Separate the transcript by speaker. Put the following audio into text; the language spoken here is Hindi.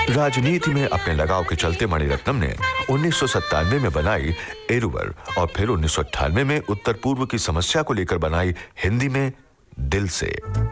Speaker 1: राजनीति में अपने लगाव के चलते मणिरत्नम ने 1997 में बनाई एरुवर और फिर 1998 में उत्तर पूर्व की समस्या को लेकर बनाई हिंदी में दिल से।